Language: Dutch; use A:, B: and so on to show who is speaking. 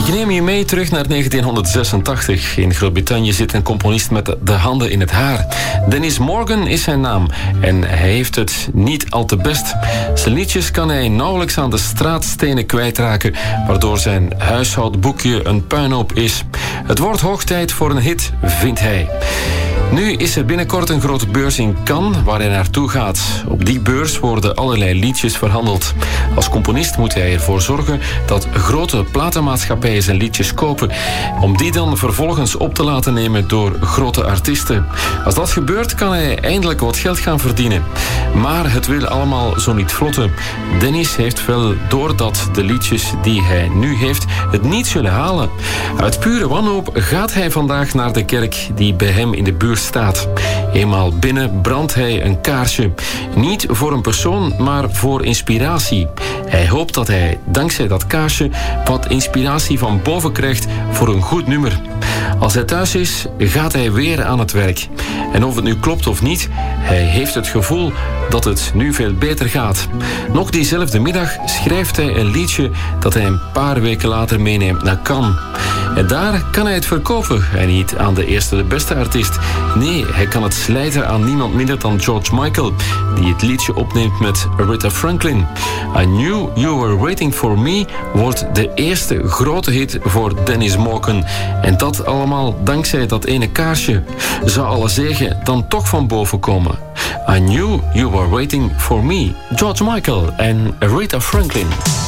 A: Ik neem je mee terug naar 1986. In Groot-Brittannië zit een componist met de handen in het haar. Dennis Morgan is zijn naam en hij heeft het niet al te best. Zijn liedjes kan hij nauwelijks aan de straatstenen kwijtraken, waardoor zijn huishoudboekje een puinhoop is. Het wordt hoog tijd voor een hit, vindt hij. Nu is er binnenkort een grote beurs in Cannes waar hij naartoe gaat. Op die beurs worden allerlei liedjes verhandeld. Als componist moet hij ervoor zorgen dat grote platenmaatschappijen zijn liedjes kopen, om die dan vervolgens op te laten nemen door grote artiesten. Als dat gebeurt, kan hij eindelijk wat geld gaan verdienen. Maar het wil allemaal zo niet vlotten. Dennis heeft wel door dat de liedjes die hij nu heeft het niet zullen halen. Uit pure wanhoop gaat hij vandaag naar de kerk die bij hem in de buurt staat. Eenmaal binnen brandt hij een kaarsje. Niet voor een persoon, maar voor inspiratie. Hij hoopt dat hij dankzij dat kaarsje wat inspiratie van boven krijgt voor een goed nummer. Als hij thuis is, gaat hij weer aan het werk. En of het nu klopt of niet, hij heeft het gevoel dat het nu veel beter gaat. Nog diezelfde middag schrijft hij een liedje dat hij een paar weken later meeneemt naar Cannes. En daar kan hij het verkopen en niet aan de eerste de beste artiest. Nee, hij kan het slijten aan niemand minder dan George Michael, die het liedje opneemt met Aretha Franklin. I Knew You Were Waiting For Me wordt de eerste grote hit voor Dennis Morgan. En dat allemaal dankzij dat ene kaarsje. Zou alle zegen dan toch van boven komen? I Knew You Were Waiting For Me, George Michael en Aretha Franklin.